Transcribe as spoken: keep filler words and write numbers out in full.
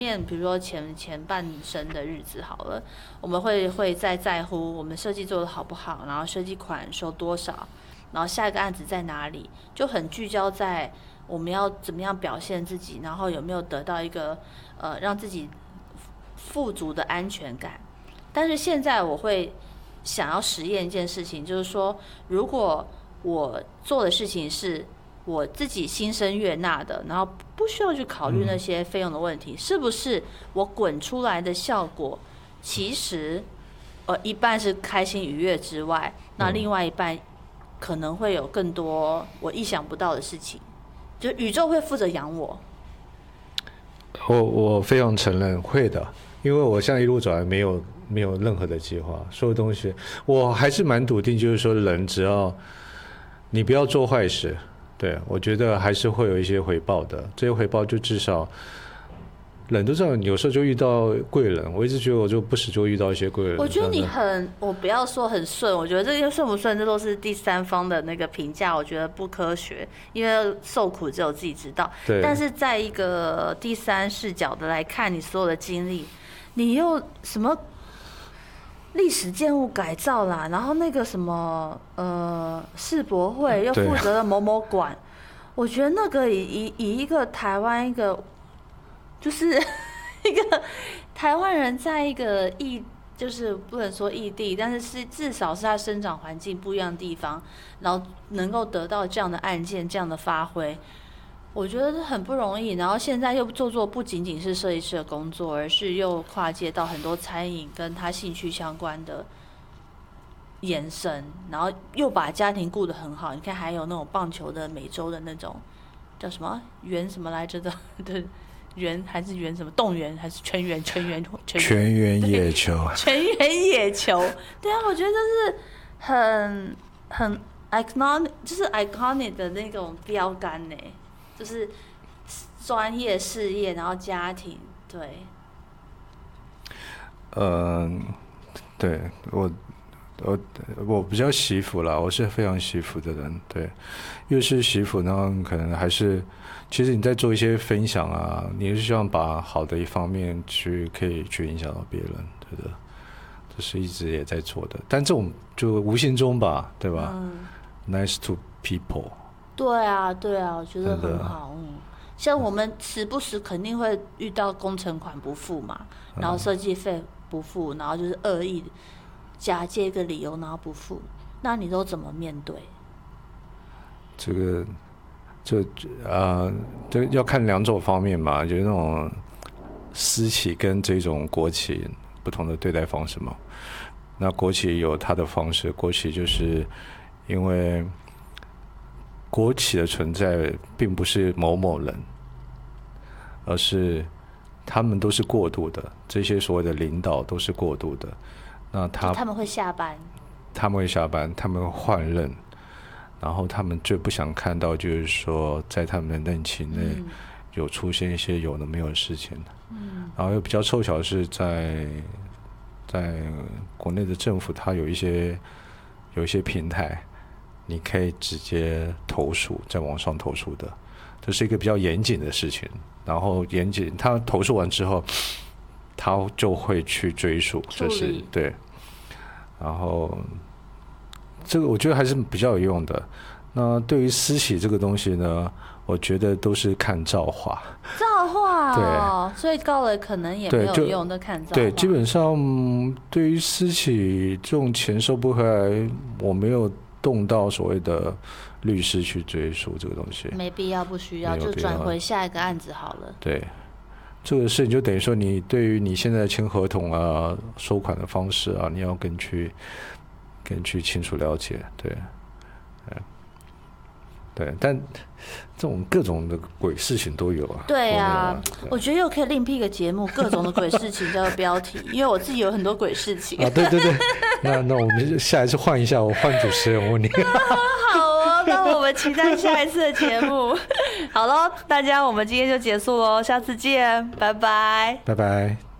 面比如说前前半生的日子好了，我们会会再在乎我们设计做的好不好，然后设计款收多少，然后下一个案子在哪里，就很聚焦在我们要怎么样表现自己，然后有没有得到一个呃让自己富足的安全感。但是现在我会想要实验一件事情，就是说，如果我做的事情是我自己心生悦纳的，然后不需要去考虑那些费用的问题，嗯、是不是我滚出来的效果，其实呃一半是开心愉悦之外，那另外一半可能会有更多我意想不到的事情，就宇宙会负责养我。 我我非常承认会的，因为我现在一路走来没有没有任何的计划，所有东西我还是蛮笃定，就是说人只要你不要做坏事。对，我觉得还是会有一些回报的，这些回报就至少人都知道，有时候就遇到贵人。我一直觉得我就不时就遇到一些贵人。 我觉得你很，我不要说很顺，我觉得这些顺不顺，这都是第三方的那个评价，我觉得不科学，因为受苦只有自己知道。 对。 但是在一个第三视角的来看你所有的经历，你又什么？历史建物改造啦，然后那个什么呃世博会又负责了某某馆，我觉得那个以以一个台湾一个就是一个台湾人在一个异，就是不能说异地，但是是至少是他生长环境不一样的地方，然后能够得到这样的案件这样的发挥，我觉得很不容易。然后现在又做做不仅仅是设计师的工作，而是又跨界到很多餐饮跟他兴趣相关的延伸，然后又把家庭顾得很好。你看还有那种棒球的美洲的那种叫什么圆什么来着的对，圆还是圆什么动员还是全员全员全员野球全员野球。对啊，我觉得这是很很 iconic 就是 iconic 的那种标杆呢。就是专业事业，然后家庭，对。 嗯，对我，我我比较惜福啦，我是非常惜福的人。对，越是惜福呢，可能还是，其实你在做一些分享啊，你是希望把好的一方面去可以去影响到别人，对的，这是一直也在做的。但这种就无形中吧，对吧？嗯、nice to people。 对啊，对啊，我觉得很好。嗯，像我们时不时肯定会遇到工程款不付嘛，然后设计费不付，然后就是恶意假借一个理由然后不付，那你都怎么面对？ 这个，这呃，这要看两种方面嘛，就是那种私企跟这种国企不同的对待方式嘛。那国企有它的方式，国企就是因为。国企的存在并不是某某人，而是他们都是过渡的，这些所谓的领导都是过渡的。那他他们会下班， 他们会下班，他们会换任，然后他们最不想看到就是说，在他们的任期内有出现一些有的没有的事情。嗯，然后又比较凑巧的是在，在国内的政府，它有一些有一些平台。你可以直接投诉，在网上投诉的，这是一个比较严谨的事情。然后严谨，他投诉完之后，他就会去追溯，这是对。然后这个我觉得还是比较有用的。那对于私企这个东西呢，我觉得都是看造化。 造化哦，对，所以高了可能也没有用，都看造化。 对，基本上对于私企这种钱收不回来，我没有。动到所谓的律师去追溯这个东西， 没必要，不需要，就转回下一个案子好了。 对，这个事情就等于说，你对于你现在签合同啊、收款的方式啊，你要更去更去清楚了解。对，嗯，对，但这种各种的鬼事情都有啊。 对啊，啊对我觉得又可以另辟一个节目，各种的鬼事情叫做标题，因为我自己有很多鬼事情。 啊，对对对，那那我们下一次换一下，我换主持人，我问你。 好哦，那我们期待下一次的节目。好咯，大家，我们今天就结束咯，下次见，拜拜， 拜拜。